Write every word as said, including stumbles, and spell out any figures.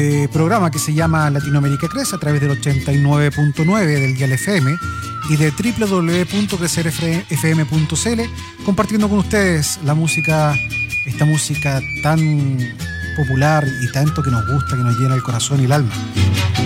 Eh, programa que se llama Latinoamérica Crece a través del ochenta y nueve punto nueve del Dial F M y de doble u doble u doble u punto crecer f m punto c l, compartiendo con ustedes la música, esta música tan popular y tanto que nos gusta, que nos llena el corazón y el alma.